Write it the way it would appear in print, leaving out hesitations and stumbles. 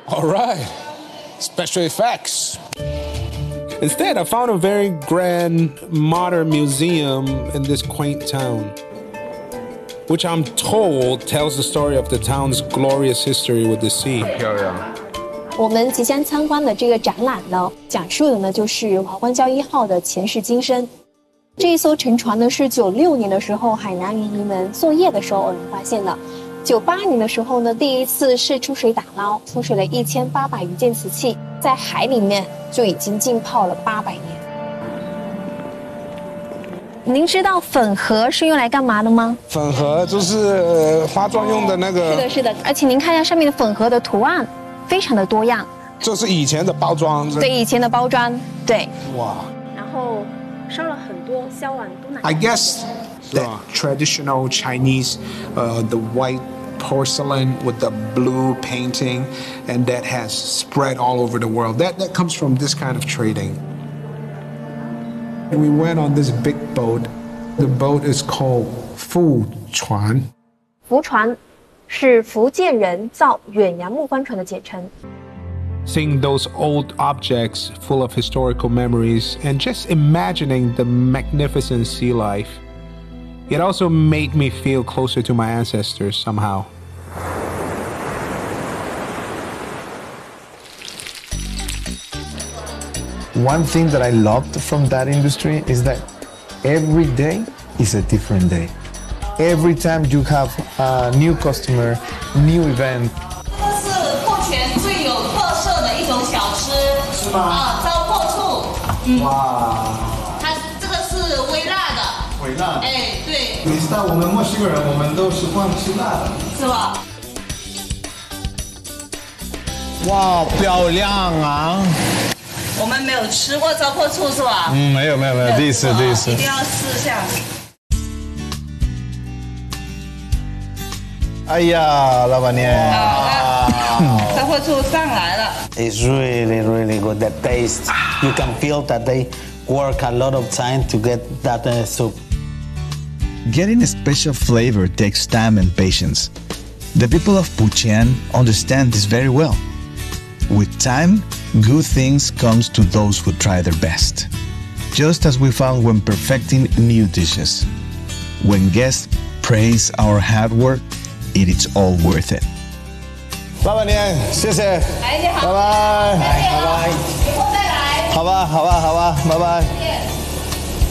All right, special effects. Instead, I found a very grand, modern museum in this quaint town, which I'm told tells the story of the town's glorious history with the sea. 漂亮。 我们即将参观的这个展览呢，讲述的呢就是华关礁1号的前世今生。这一艘沉船呢是96年的时候海南渔民们作业的时候偶然发现的。98年的时候呢，第一次是出水打捞，出水了1800余件瓷器，在海里面就已经浸泡了800年。您知道粉盒是用来干嘛的吗？ 粉盒就是化妆用的那个。 是的，是的，而且您看一下上面的粉盒的图案，非常的多样。 这是以前的包装。 对，以前的包装，对。 哇。 然后烧了很多烧完都拿。 I guess that traditional Chinese, the white porcelain with the blue painting, and that has spread all over the world. That comes from this kind of trading. We went on this big boat. The boat is called Fu Chuan. 福船是福建人造远洋木帆船的简称。 Seeing those old objects full of historical memories and just imagining the magnificent sea life, it also made me feel closer to my ancestors somehow. One thing that I loved from that industry is that every day is a different day. Every time you have a new customer, new event. 这是凤泉最有特色的一种小吃，是吗？啊，糟粕醋。哇。它这个是微辣的。 微辣。 哎，对。 你知道我们墨西哥人，我们都习惯吃辣的， 是吧？ 哇，漂亮啊！ 我们没有吃过糟粕醋是吧？ 没有，第一次。 一定要试一下。 哎呀，老板娘。 糟粕醋上来了。 It's really, really good. The taste, you can feel that they work a lot of time to get that soup. Getting a special flavor takes time and patience. The people of Puchian understand this very well. With time, good things comes to those who try their best. Just as we found when perfecting new dishes. When guests praise our hard work, it is all worth it. 老板娘，谢谢， 哎，你好， 拜拜， 拜拜，以后再来。 好吧，拜拜。